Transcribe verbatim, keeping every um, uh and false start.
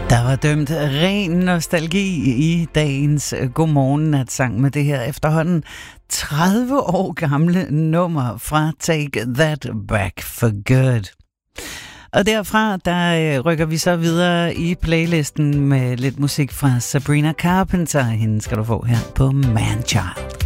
Der var dømt ren nostalgi i dagens Godmorgen-natsang med det her efterhånden tredive år gamle nummer fra Take That Back for Good. Og derfra, der rykker vi så videre i playlisten med lidt musik fra Sabrina Carpenter. Hende skal du få her på Man Child.